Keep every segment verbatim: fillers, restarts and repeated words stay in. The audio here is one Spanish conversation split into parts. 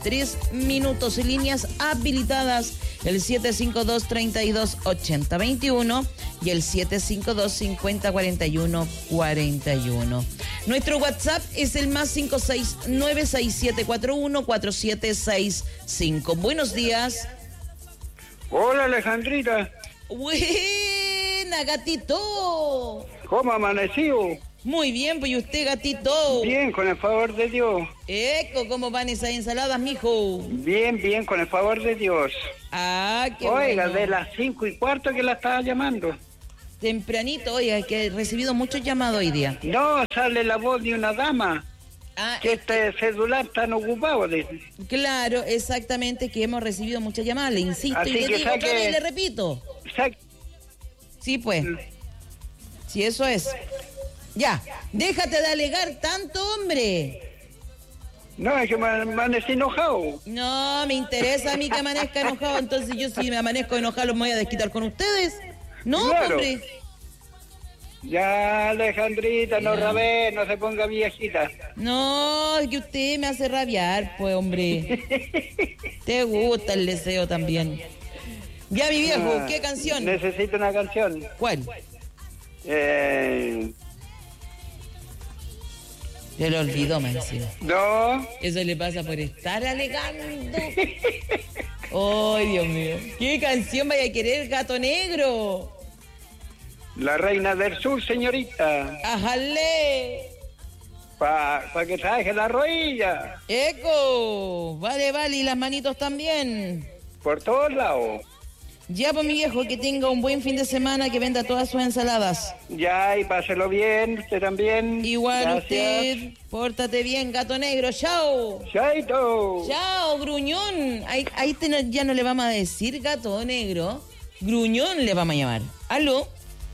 tres minutos. Líneas habilitadas, el siete cinco dos, tres dos, ocho cero dos uno y el siete cinco dos, cinco cero, cuatro uno cuatro uno. Nuestro WhatsApp es el más cinco seis nueve seis siete cuatro uno cuatro siete seis cinco. Buenos días. Hola, Alejandrita. Buena, gatito. ¿Cómo amaneció? Muy bien, pues, ¿y usted, gatito? Bien, con el favor de Dios. Eco, ¿cómo van esas ensaladas, mijo? Bien, bien, con el favor de Dios. Ah, qué Oiga, bueno. de las cinco y cuarto que la estaba llamando. Tempranito, oiga, que he recibido muchos llamados hoy día. No, sale la voz de una dama. Ah, Que este celular está ocupado. De... Claro, exactamente, que hemos recibido muchas llamadas. Le insisto Así y le que digo saque- otra vez y le repito. Sac- Sí, pues. Sí, eso es. Ya, déjate de alegar tanto, hombre. No, es que me amanecí enojado. No, me interesa a mí que amanezca enojado, entonces yo si me amanezco enojado me voy a desquitar con ustedes. No, Claro. hombre. Ya, Alejandrita, no rabé, no se ponga viejita. No, es que usted me hace rabiar, pues, hombre. Te gusta el deseo también. Ya, mi viejo, Ah, ¿qué canción? Necesito una canción. ¿Cuál? Eh, Se lo olvidó, me encima. no, Eso le pasa por estar alegando. ¡Ay, Dios mío! ¿Qué canción vaya a querer, gato negro? la reina del sur, señorita. ¡Ajale! Para pa que traje la rodilla. ¡Eco! Vale, vale, y las manitos también. Por todos lados. Ya, pues, mi viejo, que tenga un buen fin de semana, que venda todas sus ensaladas. Ya, y páselo bien, usted también. Igual Gracias. usted, pórtate bien, gato negro. ¡Chao! Chaito. ¡Chao, gruñón! Ahí, ahí te no- ya no le vamos a decir gato negro. Gruñón le vamos a llamar. ¿Aló?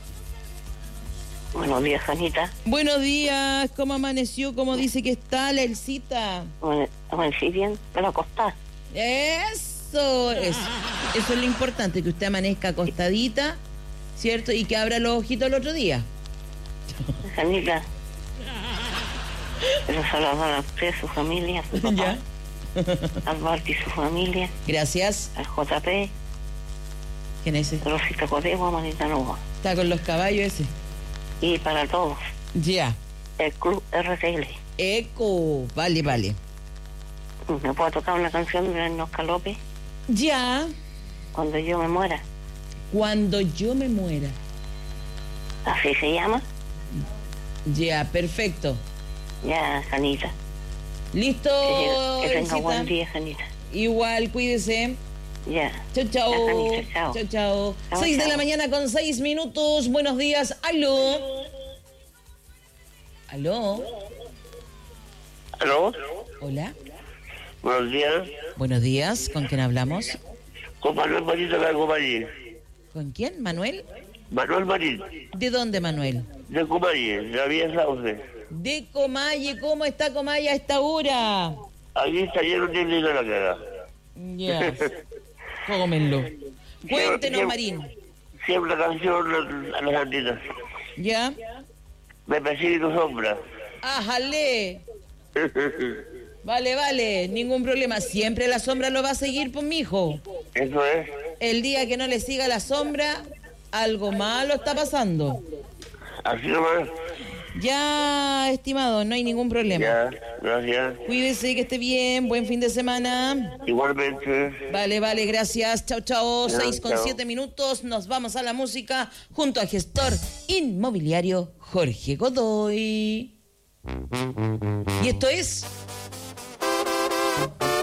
Buenos días, Janita. Buenos días, ¿cómo amaneció? ¿Cómo dice que está la Elcita? Amanecí bien, pero acostás. Eso es, eso es lo importante, que usted amanezca acostadita, ¿cierto? Y que abra los ojitos el otro día. Janita, quiero saludar a usted, a su familia, a su papá, Ya. al Bart y su familia, Gracias. al J P, ¿Quién es ese? Rosita Codego, Manita Nova. Está con los caballos ese. Y para todos, Ya. el Club R T L. Eco. Vale, vale. ¿Me puedo tocar una canción de Nosca López? Ya. Cuando yo me muera. Cuando yo me muera. ¿Así se llama? Ya, perfecto. Ya, Janita. ¿Listo, Que, que tenga Elcita? buen día, Janita. Igual, cuídese. Ya. Chao, chao. Ya, Janita, chao. Chao, chao. Chao, Seis de chao. la mañana con seis minutos. Buenos días. Aló. Aló. ¿Aló? Hola. Buenos días. Buenos días. ¿Con quién hablamos? Con Manuel Marín de la Comarí. ¿Con quién? ¿Manuel? Manuel Marín, ¿De dónde, Manuel? de Comarí, de la Vía Sauce. De Comalle. ¿Cómo está Comalle a esta hora? Aquí está lleno de niños en la cara. Ya. Cómenlo. Cuéntenos, Marín. Siempre la canción a las andinas. ¿Ya? Me persigue tu sombra. ¡Ájale! Vale, vale, ningún problema. Siempre la sombra lo va a seguir, pues, mijo. Eso es. El día que no le siga la sombra, algo malo está pasando. Así nomás. Ya, estimado, no hay ningún problema. Ya, gracias. Cuídese, que esté bien, buen fin de semana. Igualmente. Vale, vale, gracias. Chao, chao. Ya, Seis con chao. siete minutos. Nos vamos a la música junto al gestor inmobiliario Jorge Godoy. Y esto es